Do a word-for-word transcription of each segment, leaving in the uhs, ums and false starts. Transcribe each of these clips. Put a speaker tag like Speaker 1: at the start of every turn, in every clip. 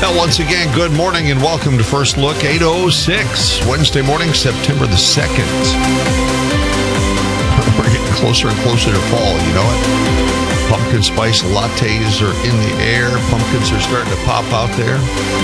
Speaker 1: Well, once again, good morning and welcome to First Look, eight oh six, Wednesday morning, September the second. We're getting closer and closer to fall, you know it? Pumpkin spice lattes are in the air. Pumpkins are starting to pop out there.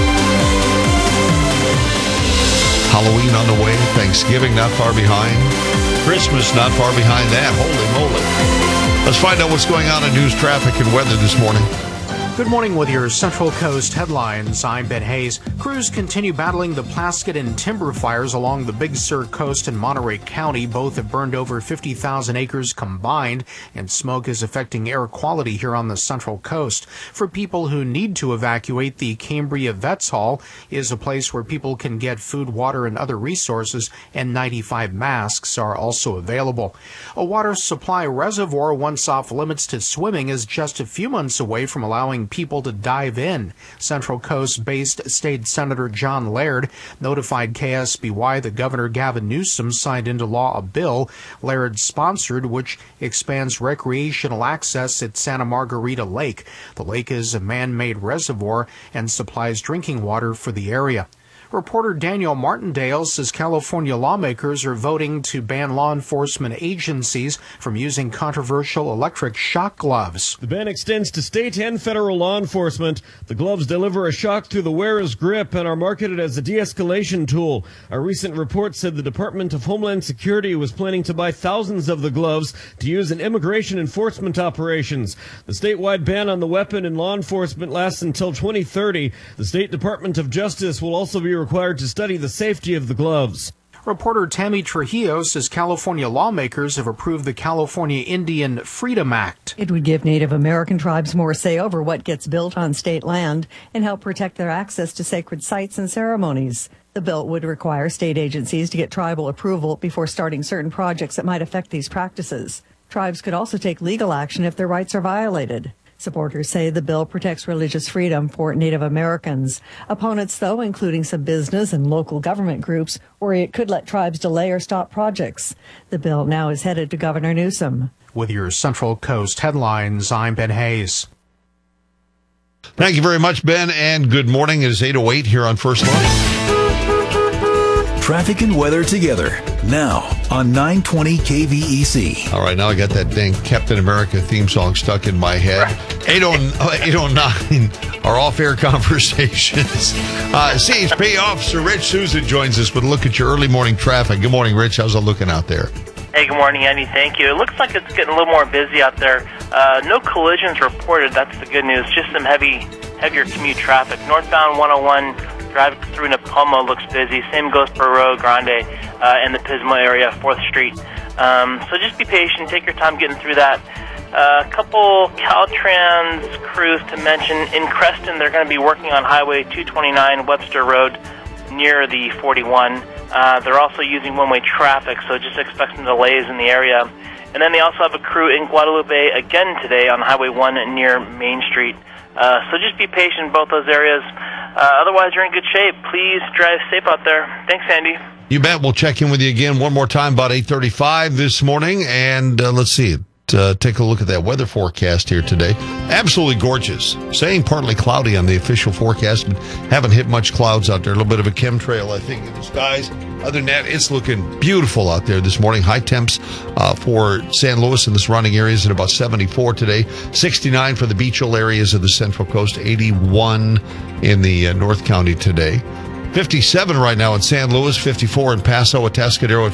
Speaker 1: Halloween on the way. Thanksgiving not far behind. Christmas not far behind that. Holy moly. Let's find out what's going on in news, traffic, and weather this morning.
Speaker 2: Good morning with your Central Coast headlines. I'm Ben Hayes. Crews continue battling the Plaskett and timber fires along the Big Sur coast in Monterey County. Both have burned over fifty thousand acres combined, and smoke is affecting air quality here on the Central Coast. For people who need to evacuate, the Cambria Vets Hall is a place where people can get food, water, and other resources, and ninety-five masks are also available. A water supply reservoir once off limits to swimming is just a few months away from allowing people to dive in. Central Coast-based State Senator John Laird notified K S B Y that Governor Gavin Newsom signed into law a bill Laird sponsored which expands recreational access at Santa Margarita Lake. The lake is a man-made reservoir and supplies drinking water for the area. Reporter Daniel Martindale says California lawmakers are voting to ban law enforcement agencies from using controversial electric shock gloves.
Speaker 3: The ban extends to state and federal law enforcement. The gloves deliver a shock through the wearer's grip and are marketed as a de-escalation tool. A recent report said the Department of Homeland Security was planning to buy thousands of the gloves to use in immigration enforcement operations. The statewide ban on the weapon in law enforcement lasts until twenty thirty. The State Department of Justice will also be required to study the safety of the gloves.
Speaker 2: Reporter Tammy Trujillo says California lawmakers have approved the California Indian Freedom Act.
Speaker 4: It would give Native American tribes more say over what gets built on state land and help protect their access to sacred sites and ceremonies. The bill would require state agencies to get tribal approval before starting certain projects that might affect these practices. Tribes could also take legal action if their rights are violated. Supporters say the bill protects religious freedom for Native Americans. Opponents, though, including some business and local government groups, worry it could let tribes delay or stop projects. The bill now is headed to Governor Newsom.
Speaker 2: With your Central Coast headlines, I'm Ben Hayes.
Speaker 1: Thank you very much, Ben, and good morning. It is eight oh eight here on First Look.
Speaker 5: Traffic and weather together now on nine twenty K V E C.
Speaker 1: All right, now I got that dang Captain America theme song stuck in my head. eight oh nine, our off-air conversations. Uh, C H P Officer Rich Souza joins us with a look at your early morning traffic. Good morning, Rich. How's it looking out there?
Speaker 6: Hey, good morning, Andy. Thank you. It looks like it's getting a little more busy out there. Uh, no collisions reported. That's the good news. Just some heavy, heavier commute traffic. Northbound one oh one. Driving through Napoma looks busy. Same goes for Rio Grande uh, and the Pismo area, fourth Street. Um, so just be patient. Take your time getting through that. Uh, a couple Caltrans crews to mention. In Creston, they're going to be working on Highway two twenty-nine, Webster Road, near the forty-one. Uh, they're also using one-way traffic, so just expect some delays in the area. And then they also have a crew in Guadalupe again today on Highway one near Main Street. Uh, so just be patient in both those areas. Uh, otherwise, you're in good shape. Please drive safe out there. Thanks, Andy.
Speaker 1: You bet. We'll check in with you again one more time about eight thirty-five this morning. And uh, let's see. Uh, take a look at that weather forecast here today. Absolutely gorgeous. Saying partly cloudy on the official forecast, but haven't hit much clouds out there. A little bit of a chemtrail, I think, in the skies. Other than that, it's looking beautiful out there this morning. High temps uh, for San Luis and the surrounding areas at about seventy-four today. sixty-nine for the Beachville areas of the Central Coast. eighty-one in the uh, North County today. fifty-seven right now in San Luis. fifty-four in Paso, Atascadero.